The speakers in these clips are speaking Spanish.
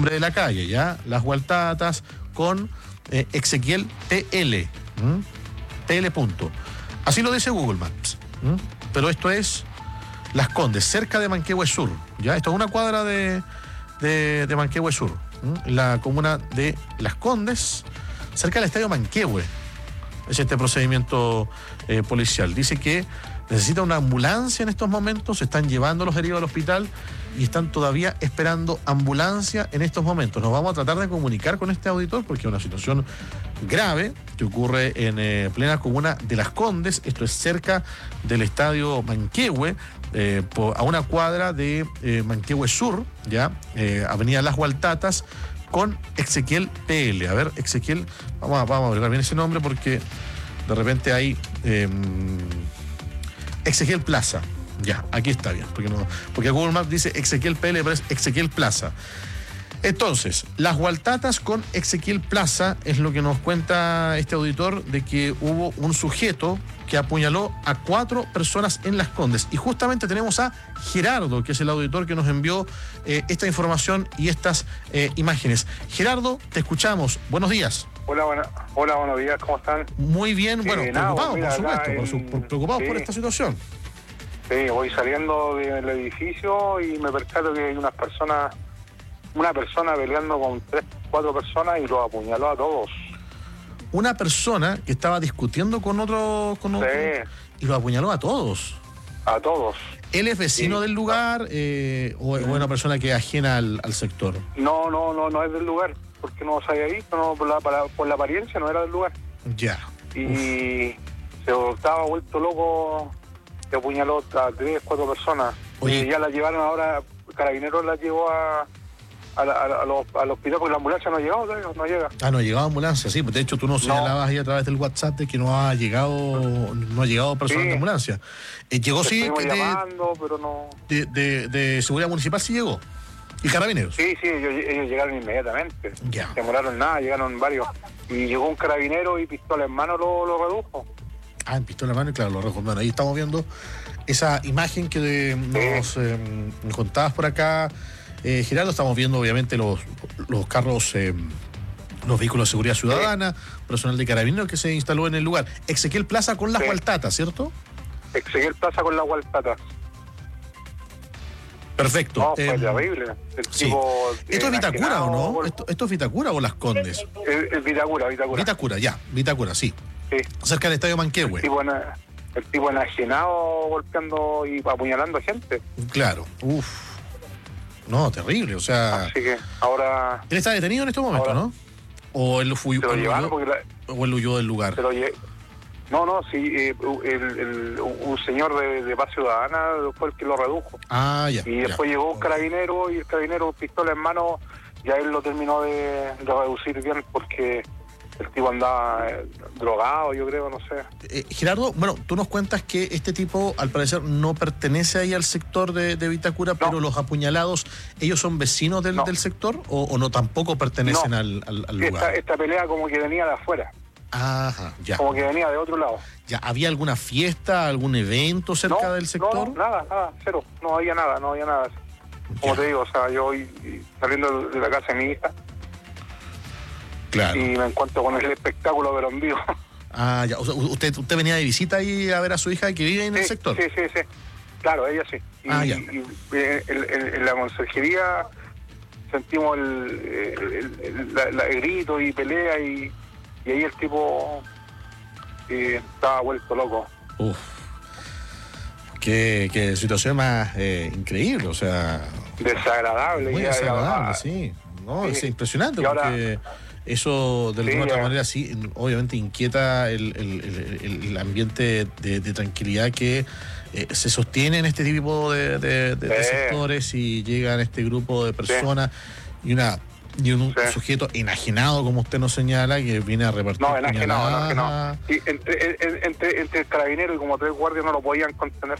nombre de la calle, ¿ya? Las Gualtatas con Ezequiel PL. PL punto. Así lo dice Google Maps. Pero esto es Las Condes, cerca de Manquehue Sur, ¿ya? Esto es una cuadra de Manquehue Sur, la comuna de Las Condes, cerca del estadio Manquehue. Es este procedimiento policial. Dice que necesita una ambulancia en estos momentos, se están llevando los heridos al hospital y están todavía esperando ambulancia en estos momentos. Nos vamos a tratar de comunicar con este auditor porque es una situación grave que ocurre en plena comuna de Las Condes. Esto es cerca del estadio Manquehue, a una cuadra de Manquehue Sur, ¿ya? Avenida Las Gualtatas, con Ezequiel PL. A ver, Ezequiel, vamos a agregar bien ese nombre porque de repente hay Ezequiel Plaza. Ya, aquí está bien, porque Google Maps dice Ezequiel PL, pero es Ezequiel Plaza. Entonces, Las Gualtatas con Ezequiel Plaza es lo que nos cuenta este auditor, de que hubo un sujeto que apuñaló a 4 personas en Las Condes. Y justamente tenemos a Gerardo, que es el auditor que nos envió esta información y estas imágenes. Gerardo, te escuchamos. Buenos días. Hola, buenos días, ¿cómo están? Muy bien, bueno, preocupados, por supuesto, preocupados por esta situación. Sí, voy saliendo del edificio y me percato que hay una persona peleando con 4 personas y los apuñaló a todos. Una persona que estaba discutiendo con otro Sí. Y los apuñaló a todos. A todos. ¿Él es vecino del lugar o es una persona que es ajena al sector? No es del lugar, porque no se había visto, no, por la apariencia no era del lugar. Ya. Y se estaba vuelto loco, se apuñaló a 3, 4 personas. Oye. Y ya la llevaron ahora, Carabineros la llevó al hospital porque la ambulancia no ha llegado, no llega. No ha llegado ambulancia, sí. De hecho, tú nos señalabas ahí a través del WhatsApp de que no ha llegado personal de ambulancia. Llegó sí. Llamando, pero no. De seguridad municipal sí llegó. ¿Y Carabineros? Sí, ellos llegaron inmediatamente. Ya. No demoraron nada, llegaron varios. Y llegó un carabinero y pistola en mano lo redujo. En pistola en mano, y claro, lo redujo. Bueno, ahí estamos viendo esa imagen que nos contabas por acá. Gerardo, estamos viendo obviamente los carros, los vehículos de seguridad ciudadana, personal de Carabineros que se instaló en el lugar. Ezequiel Plaza con Las Gualtatas, ¿cierto? Ezequiel Plaza con Las Gualtatas. Perfecto. No, fue terrible. Sí. ¿Esto es Vitacura o no? ¿Esto es Vitacura o Las Condes? Es Vitacura. Vitacura, sí. Cerca del estadio Manquehue. El tipo enajenado golpeando y apuñalando a gente. Claro, no, terrible, o sea... Así que ahora... Él está detenido en este momento, ¿no? ¿O él huyó del lugar? Un señor de Paz Ciudadana fue el que lo redujo. Ya. Y después llegó un carabinero y el carabinero, pistola en mano, ya él lo terminó de reducir bien porque el tipo andaba drogado, yo creo, no sé. Gerardo, bueno, tú nos cuentas que este tipo, al parecer, no pertenece ahí al sector de Vitacura, pero los apuñalados, ¿ellos son vecinos del sector o no tampoco pertenecen al lugar? Esta pelea como que venía de afuera. Ajá, ya. Como que venía de otro lado. Ya, ¿había alguna fiesta, algún evento cerca del sector? No, nada, cero. No había nada. Como te digo, o sea, yo voy saliendo de la casa de mi hija. Claro. Y me encuentro con el espectáculo de los envíos. Ya. O sea, usted venía de visita ahí a ver a su hija que vive en el sector. Sí. Claro, ella sí. Ya. Y en la conserjería sentimos el grito y pelea y ahí el tipo estaba vuelto loco. Qué situación más increíble, o sea... Desagradable. Muy desagradable, sí. No, es impresionante porque... Eso, de alguna otra manera, sí, obviamente inquieta el ambiente de tranquilidad que se sostiene en este tipo de sectores y llegan este grupo de personas y un sujeto enajenado, como usted nos señala, que viene a repartir. No, enajenado. Y entre el carabinero y como 3 guardias no lo podían contener.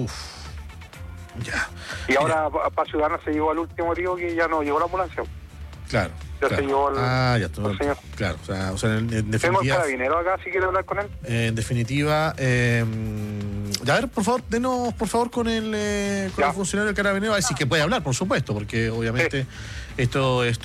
Ya. Y ahora para Ciudadanos se llegó al último río que ya no llegó la ambulancia. Claro. Ya se llevó el señor. Claro, o sea, en definitiva... Tengo el carabinero acá, si quiere hablar con él. En definitiva, a ver, por favor, denos, por favor, con el funcionario del carabinero, a ver si que puede hablar, por supuesto, porque obviamente esto